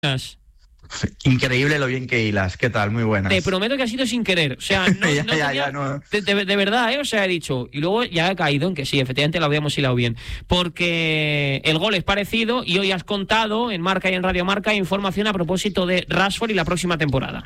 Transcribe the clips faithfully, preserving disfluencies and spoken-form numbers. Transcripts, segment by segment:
Increíble lo bien que hilas. ¿Qué tal? Muy buenas. Te prometo que ha sido sin querer. O sea, no, ya, no ya, tenía, ya, no. de, de, de verdad, ¿eh? O sea, he dicho. Y luego ya he caído en que sí, efectivamente lo habíamos hilado bien. Porque el gol es parecido y hoy has contado en Marca y en Radio Marca información a propósito de Rashford y la próxima temporada.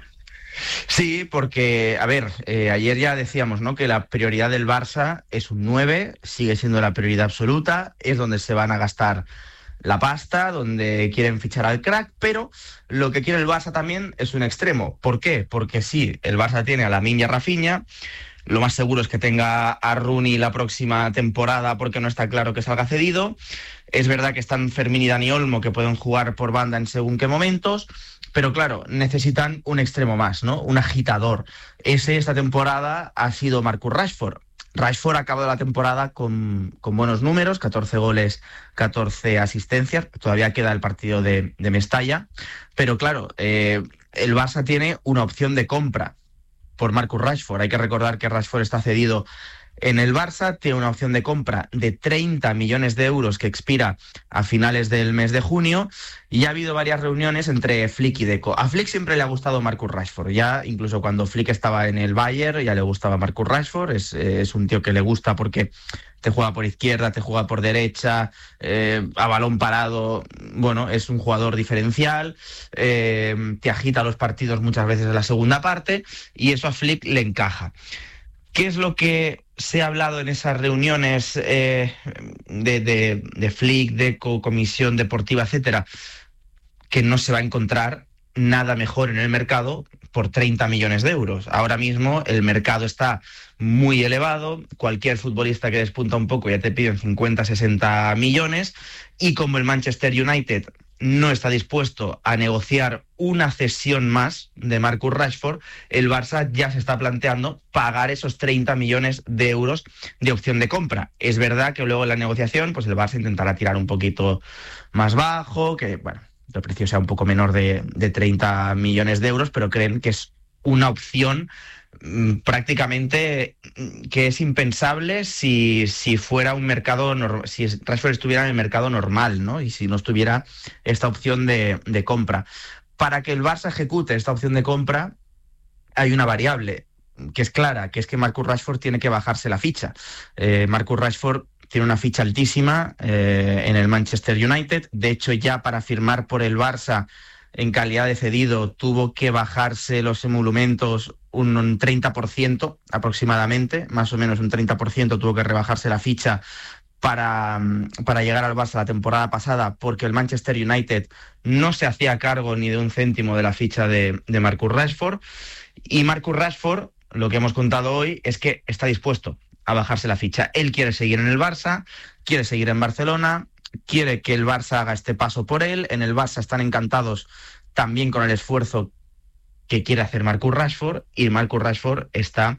Sí, porque, a ver, eh, ayer ya decíamos, ¿no?, que la prioridad del Barça es un nueve, sigue siendo la prioridad absoluta, es donde se van a gastar la pasta, donde quieren fichar al crack, pero lo que quiere el Barça también es un extremo. ¿Por qué? Porque sí, el Barça tiene a Lamine y a Rafinha, lo más seguro es que tenga a Rooney la próxima temporada porque no está claro que salga cedido. Es verdad que están Fermín y Dani Olmo, que pueden jugar por banda en según qué momentos, pero claro, necesitan un extremo más, ¿no? Un agitador. Ese esta temporada ha sido Marcus Rashford. Rashford ha acabado la temporada con, con buenos números, catorce goles, catorce asistencias. Todavía queda el partido de, de Mestalla. Pero claro, eh, el Barça tiene una opción de compra por Marcus Rashford. Hay que recordar que Rashford está cedido en el Barça, tiene una opción de compra de treinta millones de euros que expira a finales del mes de junio, y ha habido varias reuniones entre Flick y Deco. A Flick siempre le ha gustado Marcus Rashford, ya incluso cuando Flick estaba en el Bayern ya le gustaba Marcus Rashford. Es, es un tío que le gusta porque te juega por izquierda, te juega por derecha, eh, a balón parado, bueno, es un jugador diferencial, eh, te agita los partidos muchas veces en la segunda parte, y eso a Flick le encaja. ¿Qué es lo que se ha hablado en esas reuniones eh, de, de, de Flick, Deco, Comisión Deportiva, etcétera? Que no se va a encontrar nada mejor en el mercado por treinta millones de euros. Ahora mismo el mercado está muy elevado, cualquier futbolista que despunta un poco ya te piden cincuenta, sesenta millones, y como el Manchester United no está dispuesto a negociar una cesión más de Marcus Rashford, el Barça ya se está planteando pagar esos treinta millones de euros de opción de compra. Es verdad que luego en la negociación pues el Barça intentará tirar un poquito más bajo, que bueno, el precio sea un poco menor de, de treinta millones de euros, pero creen que es una opción mmm, prácticamente que es impensable si, si fuera un mercado, si Rashford estuviera en el mercado normal, ¿no? Y si no estuviera esta opción de, de compra. Para que el Barça ejecute esta opción de compra hay una variable que es clara, que es que Marcus Rashford tiene que bajarse la ficha. Eh, Marcus Rashford tiene una ficha altísima eh, en el Manchester United. De hecho, ya para firmar por el Barça en calidad de cedido tuvo que bajarse los emolumentos un, un treinta por ciento aproximadamente, más o menos un treinta por ciento tuvo que rebajarse la ficha para, para llegar al Barça la temporada pasada, porque el Manchester United no se hacía cargo ni de un céntimo de la ficha de, de Marcus Rashford. Y Marcus Rashford, lo que hemos contado hoy, es que está dispuesto a bajarse la ficha. Él quiere seguir en el Barça, quiere seguir en Barcelona, quiere que el Barça haga este paso por él. En el Barça están encantados también con el esfuerzo que quiere hacer Marcus Rashford, y Marcus Rashford está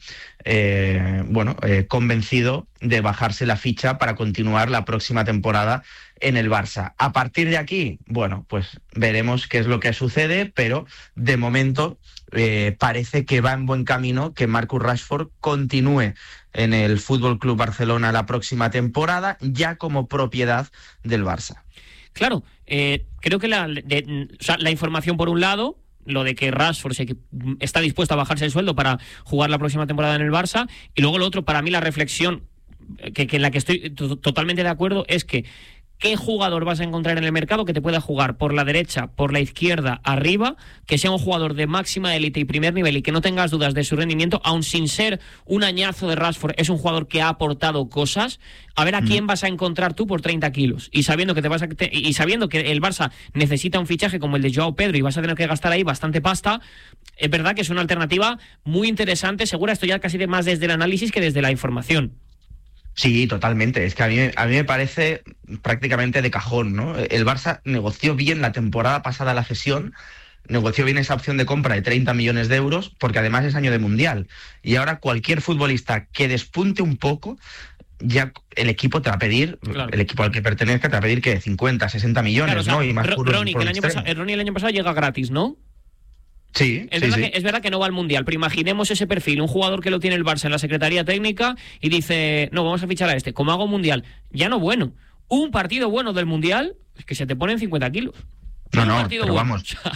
eh, bueno, eh, convencido de bajarse la ficha para continuar la próxima temporada en el Barça. A partir de aquí, bueno, pues veremos qué es lo que sucede, pero de momento eh, parece que va en buen camino que Marcus Rashford continúe en el F C Barcelona la próxima temporada, ya como propiedad del Barça. Claro, eh, creo que la, de, o sea, la información por un lado, lo de que Rashford se, está dispuesto a bajarse el sueldo para jugar la próxima temporada en el Barça, y luego lo otro, para mí la reflexión que, que en la que estoy t- totalmente de acuerdo es que ¿qué jugador vas a encontrar en el mercado que te pueda jugar por la derecha, por la izquierda, arriba, que sea un jugador de máxima élite y primer nivel y que no tengas dudas de su rendimiento, aun sin ser un añazo de Rashford, es un jugador que ha aportado cosas? A ver a quién mm. vas a encontrar tú por treinta kilos, y sabiendo que te vas a te, y sabiendo que el Barça necesita un fichaje como el de Joao Pedro y vas a tener que gastar ahí bastante pasta. Es verdad que es una alternativa muy interesante, segura, esto ya casi de más desde el análisis que desde la información. Sí, totalmente. Es que a mí, a mí me parece prácticamente de cajón, ¿no? El Barça negoció bien la temporada pasada la cesión, negoció bien esa opción de compra de treinta millones de euros, porque además es año de Mundial. Y ahora cualquier futbolista que despunte un poco, ya el equipo te va a pedir, claro. el equipo al que pertenezca te va a pedir que cincuenta, sesenta millones, claro, o sea, ¿no? Y más R- Ronnie, que el año pasado, Ronnie el año pasado llega gratis, ¿no? Sí, es, sí, verdad sí. Que, es verdad que no va al Mundial, pero imaginemos ese perfil, un jugador que lo tiene el Barça en la Secretaría Técnica y dice, no, vamos a fichar a este, como hago Mundial, ya no bueno, un partido bueno del Mundial, es que se te ponen cincuenta kilos. No, un no, partido pero bueno. vamos,